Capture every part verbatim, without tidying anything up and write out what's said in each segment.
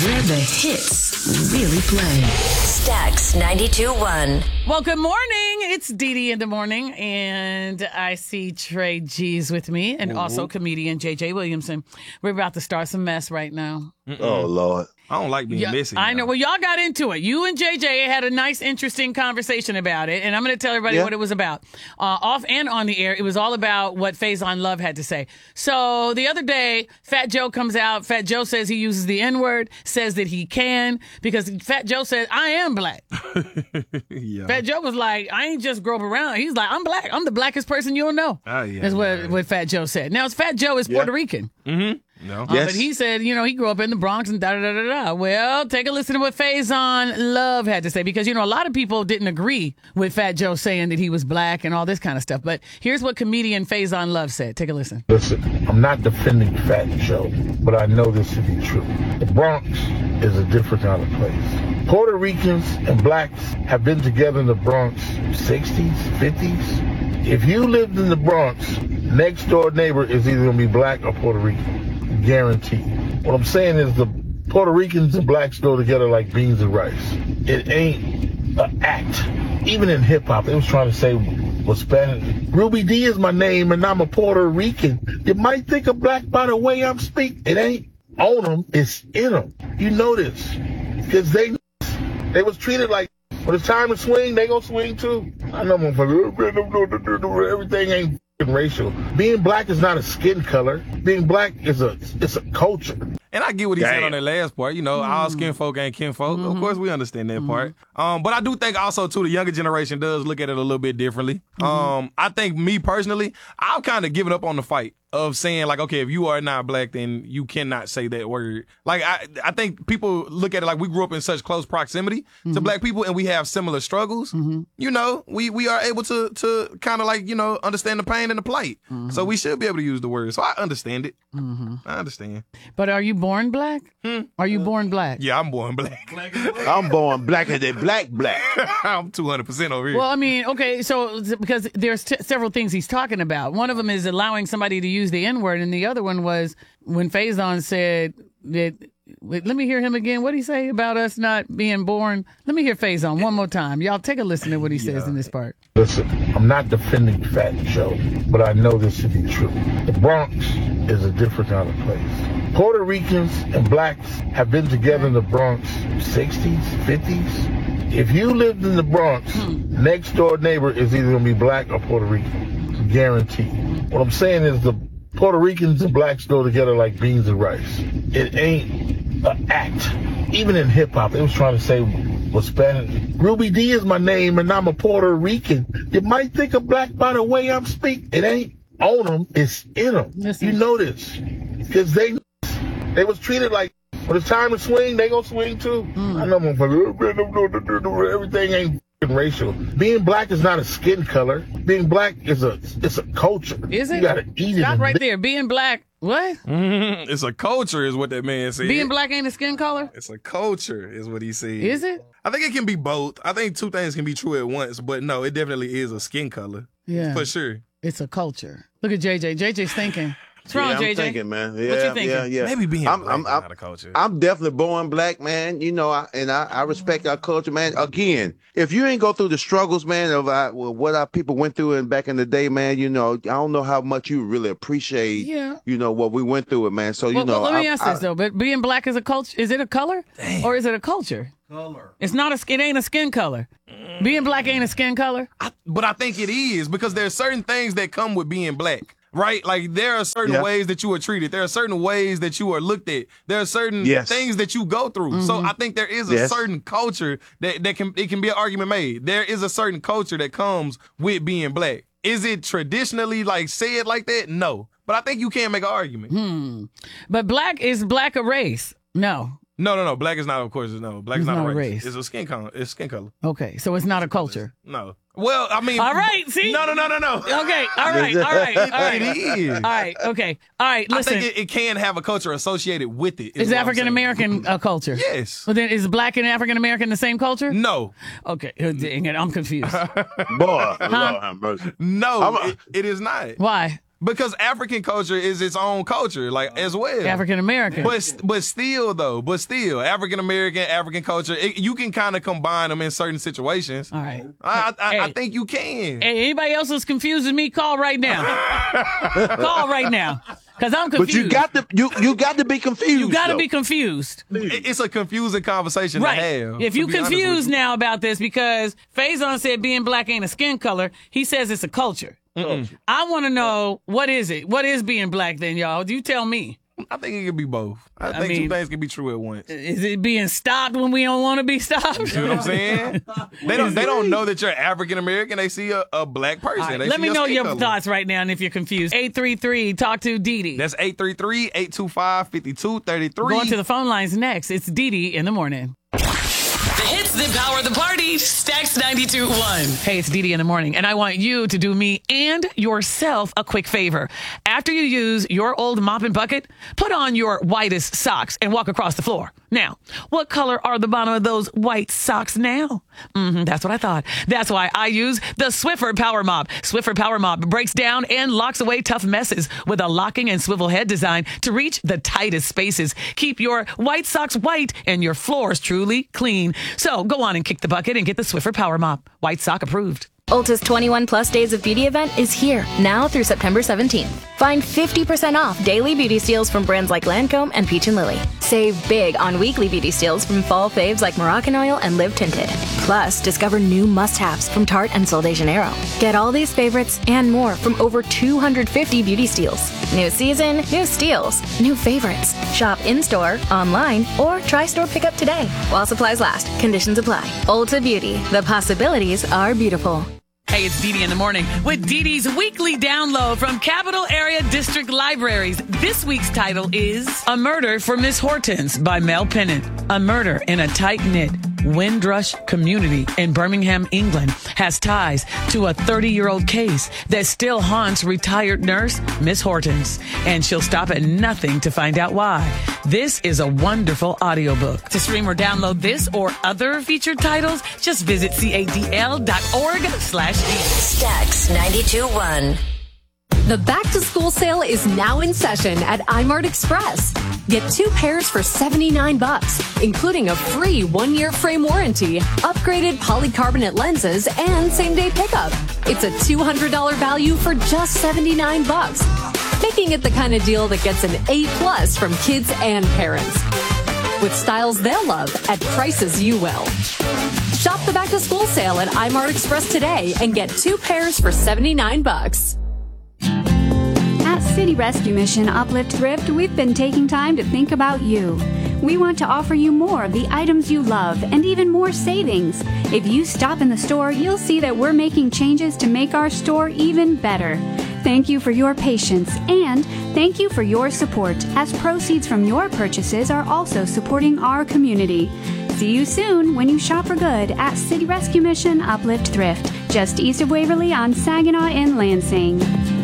where the hits really play. Stax ninety-two point one. Well, good morning. It's Dee Dee in the morning, and I see Trey G's with me, and mm-hmm. also comedian J J Williamson. We're about to start some mess right now. Mm-mm. Oh, Lord. I don't like being yeah, messy. I know. Well, y'all got into it. You and J J had a nice, interesting conversation about it, and I'm going to tell everybody yeah. what it was about. Uh, off and on the air, it was all about what Faison Love had to say. So the other day, Fat Joe comes out. Fat Joe says he uses the N-word, says that he can, because Fat Joe said, I am black. yeah. Fat Joe was like, I ain't just grow up around. He's like, I'm black. I'm the blackest person you'll know. Oh, yeah. That's what, yeah. what Fat Joe said. Now, Fat Joe is yeah. Puerto Rican. Mm-hmm. No. Uh, yes. But he said, you know, he grew up in the Bronx and da-da-da-da-da. Well, take a listen to what Faison Love had to say, because, you know, a lot of people didn't agree with Fat Joe saying that he was black and all this kind of stuff. But here's what comedian Faison Love said. Take a listen. Listen, I'm not defending Fat Joe, but I know this to be true. The Bronx is a different kind of place. Puerto Ricans and blacks have been together in the Bronx sixties, fifties. If you lived in the Bronx, next door neighbor is either going to be black or Puerto Rican. Guaranteed. What I'm saying is the Puerto Ricans and blacks go together like beans and rice. It ain't an act. Even in hip hop, they was trying to say was Spanish. Ruby D is my name and I'm a Puerto Rican. You might think of black by the way I'm speaking. It ain't on them, it's in them. You know this. Because they they was treated like when it's time to swing, they gonna swing too. I know motherfucker, everything ain't racial. Being black is not a skin color. Being black is a it's a culture. And I get what he Damn. said on that last part. You know, mm. all skin folk ain't kin folk. Mm-hmm. Of course, we understand that mm-hmm. part. Um, but I do think also, too, the younger generation does look at it a little bit differently. Mm-hmm. Um, I think me personally, I've kind of given up on the fight of saying, like, okay, if you are not black, then you cannot say that word. Like, I I think people look at it like we grew up in such close proximity mm-hmm. to black people and we have similar struggles. Mm-hmm. You know, we, we are able to to kind of like, you know, understand the pain and the plight. Mm-hmm. So we should be able to use the word. So I understand it. Mm-hmm. I understand. But are you born black? Hmm? Are you born black? Yeah, I'm born black. I'm born blacker than black black. I'm two hundred percent over here. Well, I mean, okay, so because there's t- several things he's talking about. One of them is allowing somebody to use the N-word, and the other one was when Faison said that, wait, let me hear him again. What did he say about us not being born? Let me hear Faison one more time. Y'all take a listen to what he yeah. says in this part. Listen, I'm not defending Fat Joe, but I know this to be true. The Bronx is a different kind of place. Puerto Ricans and blacks have been together in the Bronx sixties, fifties. If you lived in the Bronx, hmm. next door neighbor is either going to be black or Puerto Rican. Guaranteed. What I'm saying is the Puerto Ricans and blacks go together like beans and rice. It ain't an act. Even in hip hop, they was trying to say was Spanish. Ruby D is my name and I'm a Puerto Rican. You might think of black by the way I'm speaking. It ain't on them, it's in them. Listen. You know this. Because they they was treated like when it's time to swing, they gonna swing too. Mm. I know motherfucker, everything ain't racial. Being black is not a skin color. Being black is a it's a culture. Is it? You gotta eat Stop it. right there. Being black, what? Mm-hmm. It's a culture, is what that man said. Being black ain't a skin color? It's a culture, is what he said. Is it? I think it can be both. I think two things can be true at once, but no, it definitely is a skin color. Yeah. For sure. It's a culture. Look at J J. J J's thinking. What's wrong, yeah, I'm J J? thinking, man. Yeah, what you thinking? Yeah, yeah. Maybe being I'm, black I'm, is I'm, not a culture. I'm definitely born black, man. You know, I, and I, I respect our culture, man. Again, if you ain't go through the struggles, man, of our, what our people went through in back in the day, man, you know, I don't know how much you really appreciate, yeah. you know, what we went through it, man. So, you well, know. Well, let me I, ask I, this, though. But being black is a culture. Is it a color? Damn. Or is it a culture? Color. It's not a, it ain't a skin color. Mm. Being black ain't a skin color. I, but I think it is, because there's certain things that come with being black. Right? Like, there are certain yeah. ways that you are treated. There are certain ways that you are looked at. There are certain yes. things that you go through. Mm-hmm. So I think there is a yes. certain culture that, that can, it can be an argument made. There is a certain culture that comes with being black. Is it traditionally, like, said like that? No. But I think you can make an argument. Hmm. But black, is black a race? No. No, no, no. Black is not, of course, no. Black it's is not, not a race. race. It's a skin color. It's skin color. Okay, so it's not a culture. No. Well, I mean. All right, see? No, no, no, no, no. Okay, all right, all right, all right. It is. All right, okay. All right, listen. I think it, it can have a culture associated with it. Is, is African American a culture? Yes. Well, then is black and African American the same culture? No. Okay, dang it, I'm confused. Boy, huh? Lord have mercy. No, it, it is not. Why? Because African culture is its own culture, like as well. African American. But but still though, but still, African American, African culture, it, you can kind of combine them in certain situations. All right. I I, Hey. I think you can. Hey, anybody else is confused with me? Call right now. Call right now. Because I'm confused. But you got to you you got to be confused. You got to though. be confused. It- it's a confusing conversation Right. to have. If to you be honest with confused you. now about this because Faison said being black ain't a skin color, he says it's a culture. I want to know, what is it? What is being black then, y'all? You tell me. I think it could be both. I, think mean- two things can be true at once. You Is it being stopped when we don't want to be stopped? know what I'm saying? They don't. They don't know that you're African American. They see a, a black person. All right, They let see me your know skin your color. thoughts right now, and if you're confused. eight three three, talk to Dee Dee. That's eight three three, eight two five, five two three three. Going to the phone lines next. It's Dee Dee in the morning. The hits that power the party. Stax ninety-two point one. Hey, it's Dee Dee in the morning, and I want you to do me and yourself a quick favor. After you use your old mop and bucket, put on your whitest socks and walk across the floor. Now, what color are the bottom of those white socks now? Mm-hmm, that's what I thought. That's why I use the Swiffer Power Mop. Swiffer Power Mop breaks down and locks away tough messes with a locking and swivel head design to reach the tightest spaces. Keep your white socks white and your floors truly clean. So go on and kick the bucket and get the Swiffer Power Mop. White sock approved. Ulta's twenty-one plus Days of Beauty event is here now through September seventeenth. Find fifty percent off daily beauty steals from brands like Lancome and Peach and Lily. Save big on weekly beauty steals from fall faves like Moroccan Oil and Live Tinted. Plus, discover new must-haves from Tarte and Sol de Janeiro. Get all these favorites and more from over two hundred fifty beauty steals. New season, new steals, new favorites. Shop in-store, online, or try store pickup today. While supplies last, conditions apply. Ulta Beauty, the possibilities are beautiful. Hey, it's Dee Dee in the morning with Dee Dee's weekly download from Capital Area District Libraries. This week's title is A Murder for Miss Hortense by Mel Pennant. A murder in a tight-knit Windrush community in Birmingham, England has ties to a thirty-year-old case that still haunts retired nurse Miss Hortense, and she'll stop at nothing to find out why. This is a wonderful audiobook. To stream or download this or other featured titles, just visit cadl.org slash D. Stax ninety-two point one. The back-to-school sale is now in session at iMart Express. Get two pairs for seventy-nine bucks, including a free one-year frame warranty, upgraded polycarbonate lenses, and same-day pickup. It's a two hundred dollars value for just seventy-nine bucks, making it the kind of deal that gets an A plus from kids and parents. With styles they'll love at prices you will. Shop the back-to-school sale at iMart Express today and get two pairs for seventy-nine bucks. At City Rescue Mission Uplift Thrift, we've been taking time to think about you. We want to offer you more of the items you love and even more savings. If you stop in the store, you'll see that we're making changes to make our store even better. Thank you for your patience and thank you for your support, as proceeds from your purchases are also supporting our community. See you soon when you shop for good at City Rescue Mission Uplift Thrift, just east of Waverly on Saginaw in Lansing.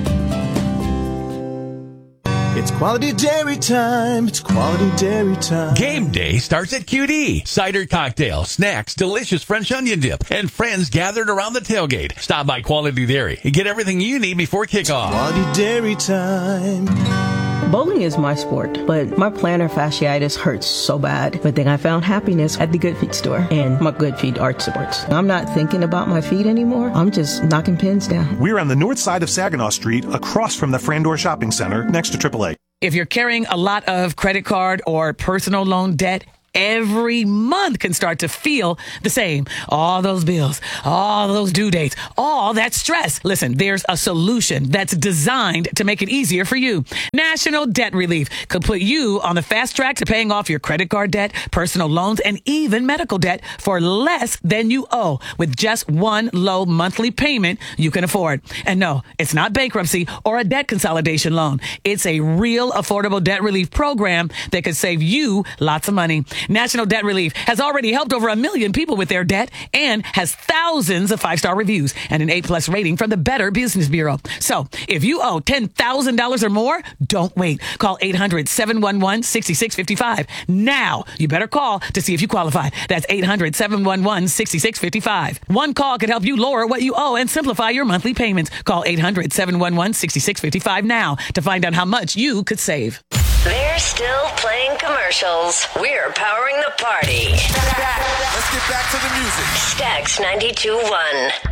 It's quality dairy time. It's quality dairy time. Game day starts at Q D. Cider cocktail, snacks, delicious French onion dip, and friends gathered around the tailgate. Stop by Quality Dairy and get everything you need before kickoff. Quality dairy time. Bowling is my sport, but my plantar fasciitis hurts so bad. But then I found happiness at the Good Feet store and my Good Feet arch supports. I'm not thinking about my feet anymore. I'm just knocking pins down. We're on the north side of Saginaw Street, across from the Frandor Shopping Center, next to triple A. If you're carrying a lot of credit card or personal loan debt, every month can start to feel the same. All those bills, all those due dates, all that stress. Listen, there's a solution that's designed to make it easier for you. National Debt Relief could put you on the fast track to paying off your credit card debt, personal loans, and even medical debt for less than you owe with just one low monthly payment you can afford. And no, it's not bankruptcy or a debt consolidation loan. It's a real affordable debt relief program that could save you lots of money. National Debt Relief has already helped over a million people with their debt and has thousands of five-star reviews and an A-plus rating from the Better Business Bureau. So if you owe ten thousand dollars or more, don't wait. Call eight hundred, seven one one, six six five five. Now, you better call to see if you qualify. That's eight hundred, seven one one, six six five five. One call could help you lower what you owe and simplify your monthly payments. Call eight hundred, seven one one, six six five five now to find out how much you could save. They're still playing commercials. We're powering the party. Let's get back to the music. Stax ninety-two point one.